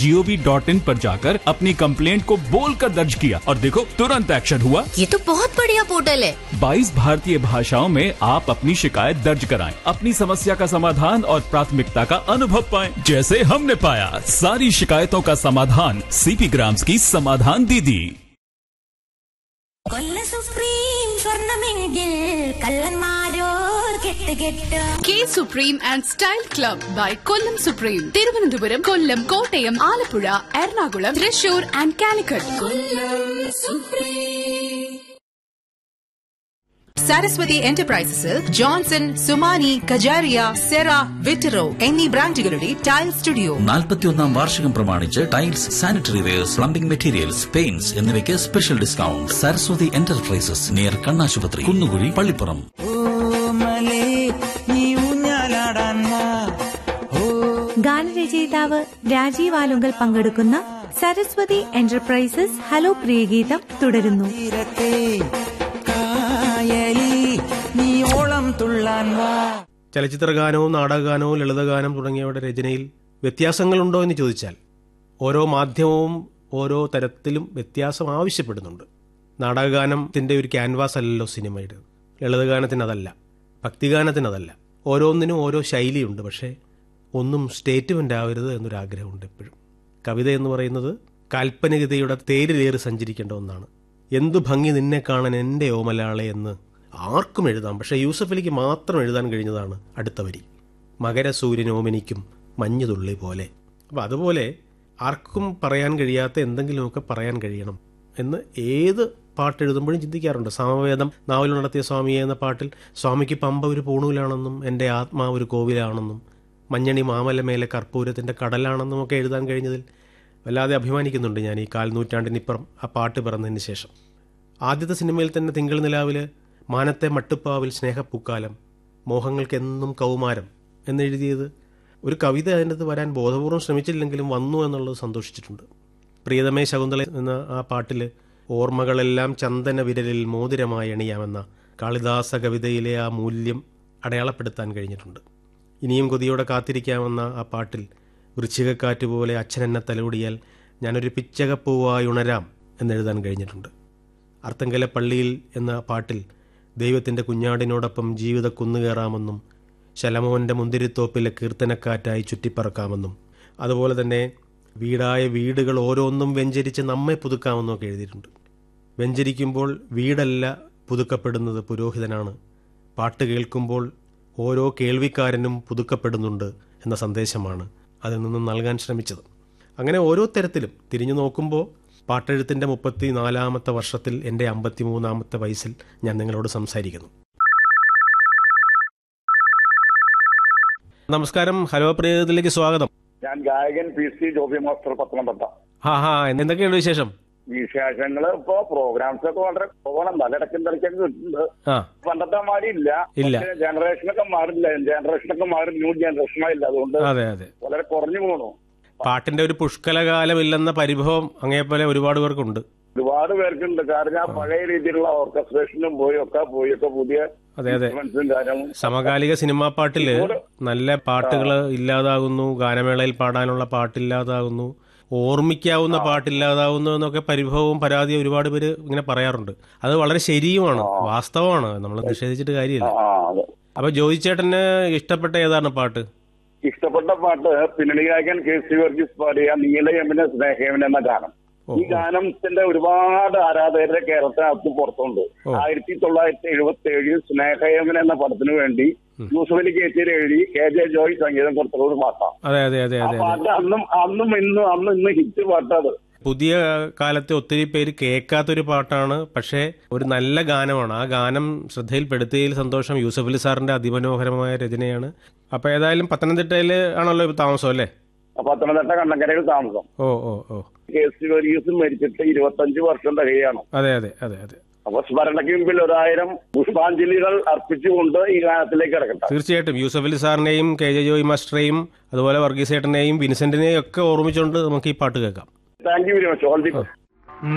gov.in पर जाकर अपनी कंप्लेंट को बोलकर दर्ज किया और देखो तुरंत एक्शन हुआ। ये तो बहुत बढ़िया पोर्टल है। 22 भारतीय भाषाओं में आप अपनी शिकायत दर्ज कराएं, अपनी समस्या का समाधान और प्राथमिकता का अनुभव पाएं, जैसे हमने पाया। सारी शिकायतों का समाधान CP ग्राम्स की समाधान दीदी। K Supreme and Style Club by Kollam Supreme. Thiruvananthapuram, Kollam, Kottayam, Alappuzha, Ernakulam, Thrissur and Calicut. Saraswati എന്റർപ്രൈസസിൽ Johnson, സുമാനി, Kajaria, Cera, വിറ്ററോ എന്നീ ബ്രാൻഡുകളുടെ ടൈൽ സ്റ്റുഡിയോ 41ാം വാർഷികം പ്രമാണിച്ച് tiles, sanitary wears, plumbing materials, paints എന്നിവയ്ക്ക് special discount. Saraswati enterprises, near കണ്ണാശുപത്രി, കുന്നുകുഴി, പള്ളിപ്പുറം. ഗാനരചയിതാവ് രാജീവ് ആലുങ്കൽ പങ്കെടുക്കുന്ന സരസ്വതി എന്റർപ്രൈസസ് ഹലോ പ്രിയഗീതം തുടരുന്നു. ചലച്ചിത്രഗാനവും നാടകഗാനവും ലളിതഗാനം തുടങ്ങിയവയുടെ രചനയിൽ വ്യത്യാസങ്ങളുണ്ടോ എന്ന് ചോദിച്ചാൽ ഓരോ മാധ്യമവും ഓരോ തരത്തിലും വ്യത്യാസം ആവശ്യപ്പെടുന്നുണ്ട്. നാടകഗാനത്തിന്റെ ഒരു ക്യാൻവാസ് അല്ലല്ലോ സിനിമയുടെ, ലളിതഗാനത്തിനതല്ല, ഭക്തിഗാനത്തിനതല്ല. ഓരോന്നിനും ഓരോ ശൈലിയുണ്ട്. പക്ഷേ ഒന്നും സ്റ്റേറ്റ്മെന്റ് ആവരുത് എന്നൊരാഗ്രഹമുണ്ട് എപ്പോഴും. കവിത എന്ന് പറയുന്നത് കാൽപ്പനികതയുടെ തേരിലേറി സഞ്ചരിക്കേണ്ട ഒന്നാണ്. എന്തു ഭംഗി നിന്നെ കാണാൻ എൻ്റെ ഓമലാളെ എന്ന് ആർക്കും എഴുതാം. പക്ഷേ യൂസഫ് അലിക്ക് മാത്രം എഴുതാൻ കഴിഞ്ഞതാണ് അടുത്ത വരി, മകരസൂര്യനോമനിക്കും മഞ്ഞുതുള്ളി പോലെ. അപ്പം അതുപോലെ ആർക്കും പറയാൻ കഴിയാത്ത എന്തെങ്കിലുമൊക്കെ പറയാൻ കഴിയണം എന്ന് ഏത് പാട്ടെഴുതുമ്പോഴും ചിന്തിക്കാറുണ്ട്. സാമവേദം നാവൽ നടത്തിയ സ്വാമിയെ എന്ന പാട്ടിൽ സ്വാമിക്ക് പമ്പ ഒരു പൂണൂലാണെന്നും എൻ്റെ ആത്മാവ് ഒരു കോവിലാണെന്നും മഞ്ഞണി മാമലമേലെ കർപ്പൂരത്തിൻ്റെ കടലാണെന്നും ഒക്കെ എഴുതാൻ കഴിഞ്ഞതിൽ വല്ലാതെ അഭിമാനിക്കുന്നുണ്ട് ഞാൻ. ഈ 4 നൂറ്റാണ്ടിനിപ്പുറം ആ പാട്ട് പിറന്നതിന് ശേഷം ആദ്യത്തെ സിനിമയിൽ തന്നെ തിങ്കൾ നിലാവിൽ മാനത്തെ മട്ടുപ്പാവിൽ സ്നേഹപ്പൂക്കാലം മോഹങ്ങൾക്കെന്നും കൗമാരം എന്നെഴുതിയത് ഒരു കവിത അതിനകത്ത് വരാൻ ബോധപൂർവ്വം ശ്രമിച്ചില്ലെങ്കിലും വന്നു എന്നുള്ളത് സന്തോഷിച്ചിട്ടുണ്ട്. പ്രിയതമേ ശകുന്തള എന്ന ആ പാട്ടിൽ ഓർമ്മകളെല്ലാം ചന്ദന വിരലിൽ മോതിരമായി അണിയാമെന്ന കാളിദാസ കവിതയിലെ ആ മൂല്യം അടയാളപ്പെടുത്താൻ കഴിഞ്ഞിട്ടുണ്ട്. ഇനിയും കൊതിയോടെ കാത്തിരിക്കാമെന്ന ആ പാട്ടിൽ വൃശ്ചികക്കാറ്റ് പോലെ അച്ഛനെന്നെ തലോടിയാൽ ഞാനൊരു പിച്ചകപ്പൂവായി ഉണരാം എന്നെഴുതാൻ കഴിഞ്ഞിട്ടുണ്ട്. അർത്തങ്കല പള്ളിയിൽ എന്ന പാട്ടിൽ ദൈവത്തിൻ്റെ കുഞ്ഞാടിനോടൊപ്പം ജീവിത കുന്നുകയറാമെന്നും ശലമോൻ്റെ മുന്തിരിത്തോപ്പിലെ കീർത്തനക്കാറ്റായി ചുറ്റിപ്പറക്കാമെന്നും അതുപോലെ തന്നെ വീടായ വീടുകൾ ഓരോന്നും വെഞ്ചരിച്ച് നമ്മെ പുതുക്കാമെന്നും ഒക്കെ എഴുതിയിട്ടുണ്ട്. വെഞ്ചരിക്കുമ്പോൾ വീടല്ല പുതുക്കപ്പെടുന്നത്, പുരോഹിതനാണ്. പാട്ട് കേൾക്കുമ്പോൾ ഓരോ കേൾവിക്കാരനും പുതുക്കപ്പെടുന്നുണ്ട് എന്ന സന്ദേശമാണ് അതിൽ നിന്നും നൽകാൻ ശ്രമിച്ചത്. അങ്ങനെ ഓരോ തരത്തിലും തിരിഞ്ഞു നോക്കുമ്പോൾ പാട്ടെഴുത്തിൻ്റെ 34ാമത്തെ വർഷത്തിൽ എൻ്റെ 53ാമത്തെ വയസ്സിൽ ഞാൻ നിങ്ങളോട് സംസാരിക്കുന്നു. നമസ്കാരം, ഹലോ പ്രിയത്തിലേക്ക് സ്വാഗതം. ഞാൻ ഗായകൻ PC ജോബി മാസ്റ്റർ പത്തനംതിട്ട. എന്തൊക്കെയുണ്ട് വിശേഷം? വിശേഷങ്ങള് ഇപ്പൊ പ്രോഗ്രാംസ് ഒക്കെ വളരെ പോകണം, തലടക്കം തലക്കൊക്കെ കിട്ടുന്നുണ്ട്. പണ്ടത്തെ മാറി ഇല്ല, ജനറേഷനൊക്കെ മാറില്ല, ജനറേഷനൊക്കെ മാറി ന്യൂ ജനറേഷനായില്ല, അതുകൊണ്ട് വളരെ കുറഞ്ഞു പോകണു. പാട്ടിന്റെ ഒരു പുഷ്കലകാലമില്ലെന്ന പരിഭവം അങ്ങേപോലെ ഒരുപാട് പേർക്കുണ്ട്. ഒരുപാട് പേർക്കുണ്ട്. കാരണം ആ പഴയ രീതിയിലുള്ള ഓർക്കസ്ട്രേഷനും ഒക്കെ പുതിയ സമകാലിക സിനിമാ പാട്ടില് നല്ല പാട്ടുകൾ ഇല്ലാതാകുന്നു, ഗാനമേളയിൽ പാടാനുള്ള പാട്ടില്ലാതാകുന്നു, ഓർമ്മിക്കാവുന്ന പാട്ടില്ലാതാവുന്നു എന്നൊക്കെ പരിഭവവും പരാതിയും ഒരുപാട് പേര് ഇങ്ങനെ പറയാറുണ്ട്. അത് വളരെ ശരിയുമാണ്, വാസ്തവമാണ്, നമ്മൾ നിഷേധിച്ചിട്ട് കാര്യമില്ല. അപ്പൊ ജോയി ചേട്ടന് ഇഷ്ടപ്പെട്ട ഏതാണ് പാട്ട്? ഇഷ്ടപ്പെട്ട പാട്ട് പിന്നണി ഗായകൻ KC വർഗീസ് പാടിയ നീലയമിന സ്നേഹയമിൻ എന്ന ഗാനം. ഈ ഗാനത്തിന്റെ ഒരുപാട് ആരാധകരുടെ കേരളത്തിനകത്ത് പുറത്തുണ്ട്. 1977 സ്നേഹയമിൻ എന്ന പടത്തിന് വേണ്ടി യൂസഫ് അലി കേച്ചേരി എഴുതി KJ ജോയ് സംഗീതം കൊടുത്തുള്ള ഒരു പാട്ടാണ്. ആ പാട്ട് അന്നും ഇന്ന് ഹിറ്റ് പാട്ടാണ്. പുതിയ കാലത്ത് ഒത്തിരി പേര് കേൾക്കാത്തൊരു പാട്ടാണ്, പക്ഷേ ഒരു നല്ല ഗാനമാണ്. ആ ഗാനം ശ്രദ്ധയിൽപ്പെടുത്തിയതിൽ സന്തോഷം. യൂസഫ് അലി സാറിന്റെ അതിമനോഹരമായ രചനയാണ്. അപ്പൊ ഏതായാലും പത്തനംതിട്ടയില് ആണല്ലോ താമസം അല്ലേ? പത്തനംതിട്ട കണ്ണങ്കരയിൽ താമസം. KC വർഗീസ് മരിച്ചിട്ട് 25 വർഷം തികയാണ്. അതെ. അപ്പൊ സ്മരണയ്ക്ക് മുമ്പിൽ 1000 പുഷ്പാഞ്ജലികൾ അർപ്പിച്ചുകൊണ്ട് ഈ ഗാനത്തിലേക്ക് കിടക്കട്ടെ. തീർച്ചയായിട്ടും യൂസഫ് അലി സാറിനെയും KJ ജോയ് മാസ്റ്ററെയും അതുപോലെ വർഗീസ് ചേട്ടനെയും വിൻസെന്റിനെയും ഒക്കെ ഓർമ്മിച്ചുകൊണ്ട് നമുക്ക് ഈ പാട്ട് കേൾക്കാം. Thank you very much. All the best.